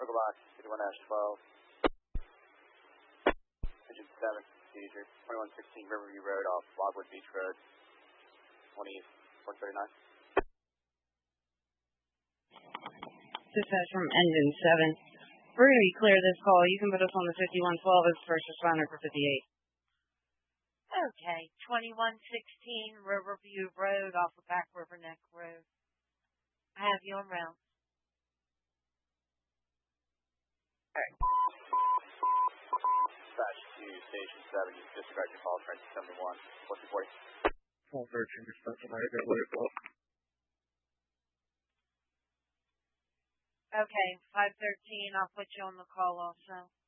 Eagle Box, 51-12. Engine 7, Caesar, 2116 Riverview Road off Logwood Beach Road, 2439. Dispatch from Engine 7. We're going to be clear this call. You can put us on the 5112 as first responder for 58. Okay, 2116 Riverview Road off of Back River Neck Road. I have you on route. Alright. Dispatch to Station 7, you disregard your call, Trench 71. What's your voice? Call 13, dispatch, I got what it was. Okay, 513, I'll put you on the call also.